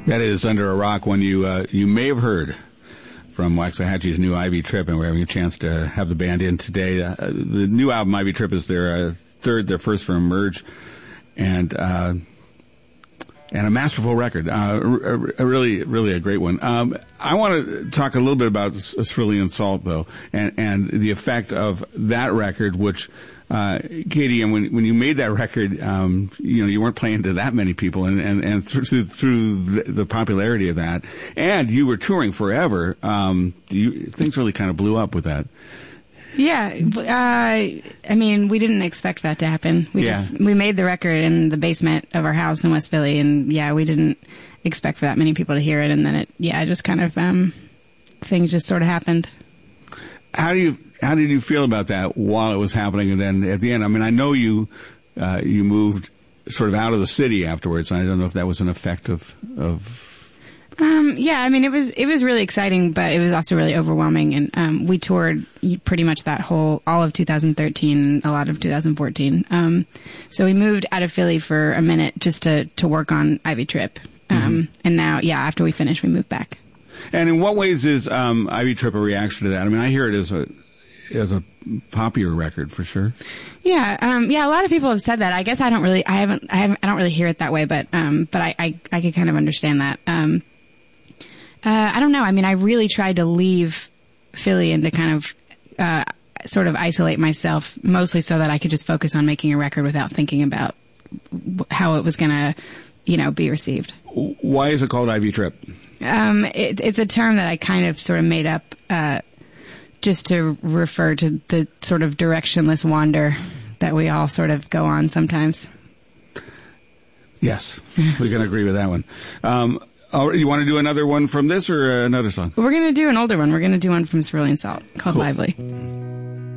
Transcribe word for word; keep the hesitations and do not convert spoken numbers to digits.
That is Under a Rock, one you uh, you may have heard from Waxahachie's new Ivy Trip, and we're having a chance to have the band in today. Uh, the new album, Ivy Trip, is their uh, third, their first from Emerge, and uh, and a masterful record. Uh, a, a really, really a great one. Um, I want to talk a little bit about Cerulean Salt, though, and, and the effect of that record, which... Uh, Katie, and when when you made that record, um, you know, you weren't playing to that many people, and and, and through through the, the popularity of that, and you were touring forever. Um, you, things really kind of blew up with that. Yeah, uh, I mean, we didn't expect that to happen. We yeah. just we made the record in the basement of our house in West Philly, and yeah, we didn't expect for that many people to hear it, and then it, yeah, just kind of um, things just sort of happened. How do you? How did you feel about that while it was happening, and then at the end? I mean, I know you uh, you moved sort of out of the city afterwards. I don't know if that was an effect of of. Um, yeah, I mean, it was it was really exciting, but it was also really overwhelming. And um, we toured pretty much that whole all of two thousand thirteen, a lot of two thousand fourteen. Um, so we moved out of Philly for a minute just to to work on Ivy Trip, um, mm-hmm. and now, yeah, after we finished, we moved back. And in what ways is um, Ivy Trip a reaction to that? I mean, I hear it as a as a poppier record for sure. Yeah, um, yeah. A lot of people have said that. I guess I don't really, I haven't, I haven't, I don't really hear it that way. But, um, but I, I, I could kind of understand that. Um, uh, I don't know. I mean, I really tried to leave Philly and to kind of, uh, sort of isolate myself, mostly so that I could just focus on making a record without thinking about how it was going to, you know, be received. Why is it called Ivy Trip? Um, it, it's a term that I kind of sort of made up, uh, just to refer to the sort of directionless wander that we all sort of go on sometimes. Yes, we can agree with that one. Um, oh, you want to do another one from this or uh, another song? We're going to do an older one. We're going to do one from Cerulean Salt called Cool. Lively.